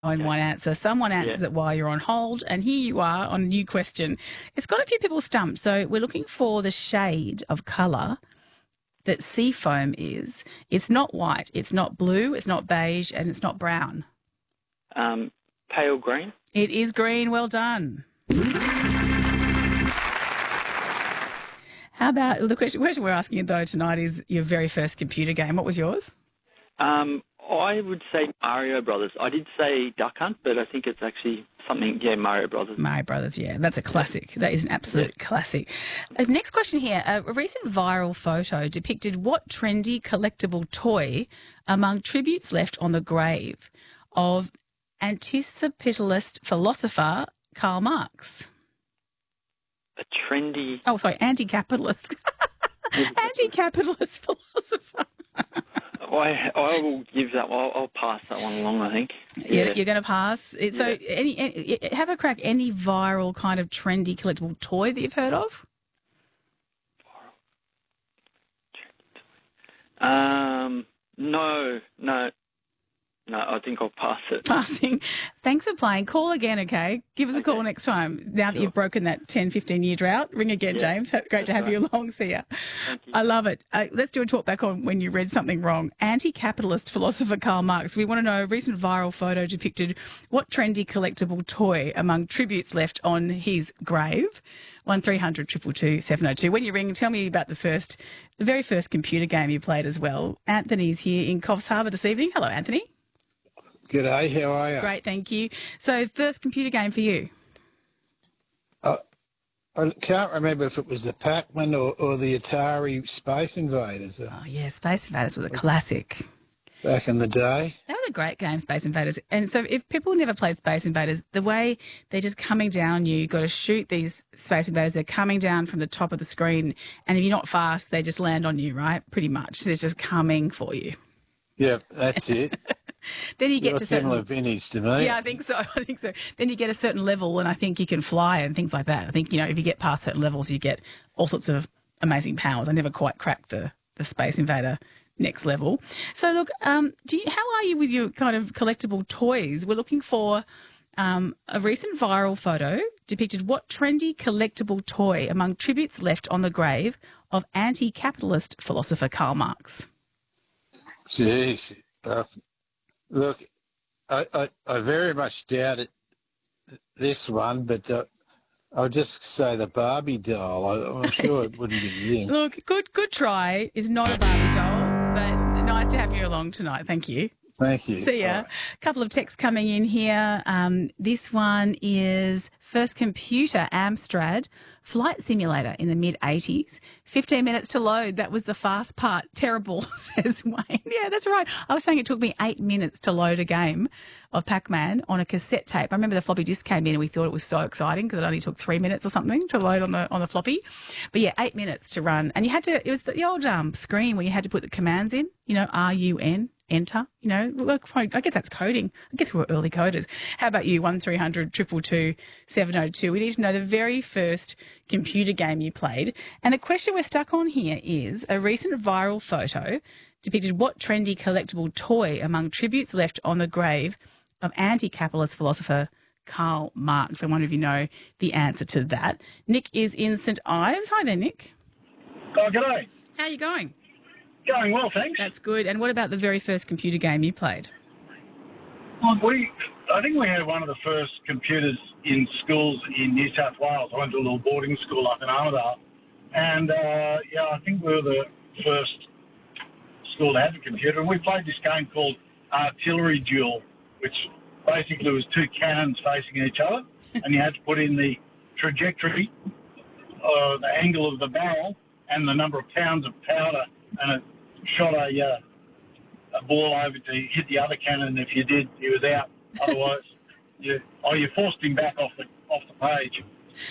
on one answer. Someone answers it while you're on hold, and here you are on a new question. It's got a few people stumped, so we're looking for the shade of colour that sea foam is. It's not white, it's not blue, it's not beige, and it's not brown. Pale green. It is green. Well done. How about the question we're asking you, though, tonight is your very first computer game. What was yours? I would say Mario Brothers. I did say Duck Hunt, but I think it's actually something, Mario Brothers. Mario Brothers, yeah. That's a classic. That is an absolute classic. Next question here. A recent viral photo depicted what trendy collectible toy among tributes left on the grave of anti-capitalist philosopher Karl Marx? A trendy... Oh, sorry, anti-capitalist. Anti-capitalist philosopher. I will give that. I'll pass that one along, I think. Yeah. You're going to pass. So, have a crack. Any viral kind of trendy collectible toy that you've heard of? No, I think I'll pass it. Passing. Thanks for playing. Call again, okay? Give us a call next time. Now that you've broken that 10, 15-year drought, ring again, James. Great to have you along. See ya. Thank you. I love it. Let's do a talk back on when you read something wrong. Anti-capitalist philosopher Karl Marx. We want to know, a recent viral photo depicted what trendy collectible toy among tributes left on his grave? 1300 222 702. When you ring, tell me about the very first computer game you played as well. Anthony's here in Coffs Harbour this evening. Hello, Anthony. G'day, how are you? Great, thank you. So, first computer game for you? I can't remember if it was the Pac-Man or the Atari Space Invaders Oh, yeah, Space Invaders was a classic. back in the day. That was a great game, Space Invaders. And so if people never played Space Invaders, the way they're just coming down on you've got to shoot these Space Invaders. They're coming down from the top of the screen, and if you're not fast, they just land on you, right? Pretty much. They're just coming for you. Yeah, that's it. Then you get to similar vintage to me. Yeah, I think so. Then you get a certain level, and I think you can fly and things like that. I think, if you get past certain levels, you get all sorts of amazing powers. I never quite cracked the Space Invader next level. So, look, how are you with your kind of collectible toys? We're looking for a recent viral photo depicted what trendy collectible toy among tributes left on the grave of anti-capitalist philosopher Karl Marx. Jeez. Look, I very much doubt this one, but I'll just say the Barbie doll. I'm sure it wouldn't be you. Look, good try. It's not a Barbie doll, but nice to have you along tonight. Thank you. Thank you. See ya. Right. A couple of texts coming in here. This one is First Computer Amstrad Flight Simulator in the mid-80s. 15 minutes to load. That was the fast part. Terrible, says Wayne. Yeah, that's right. I was saying it took me 8 minutes to load a game of Pac-Man on a cassette tape. I remember the floppy disk came in and we thought it was so exciting because it only took 3 minutes or something to load on the floppy. But yeah, 8 minutes to run. And you had to, it was the old screen where you had to put the commands in, RUN. Enter, I guess that's coding. I guess we're early coders. How about you? 1300 222 702. We need to know the very first computer game you played. And the question we're stuck on here is a recent viral photo depicted what trendy collectible toy among tributes left on the grave of anti-capitalist philosopher Karl Marx. I wonder if you know the answer to that. Nick is in St Ives. Hi there, Nick. Oh, g'day. How are you going? Going well, thanks. That's good. And what about the very first computer game you played? Well, I think we had one of the first computers in schools in New South Wales. I went to a little boarding school up in Armidale. And, I think we were the first school to have a computer. And we played this game called Artillery Duel, which basically was two cannons facing each other. And you had to put in the trajectory, the angle of the barrel, and the number of pounds of powder, and it shot a ball over to hit the other cannon. If you did, he was out. Otherwise, you forced him back off the page.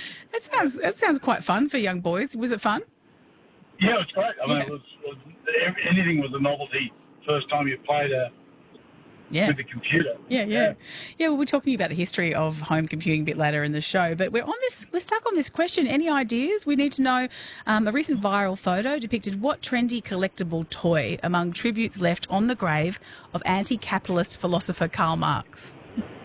That sounds quite fun for young boys. Was it fun? Yeah, it was great. I mean, anything was a novelty first time you played with the computer. Yeah, well, we're talking about the history of home computing a bit later in the show, but we're stuck on this question. Any ideas? We need to know, a recent viral photo depicted what trendy collectible toy among tributes left on the grave of anti-capitalist philosopher Karl Marx.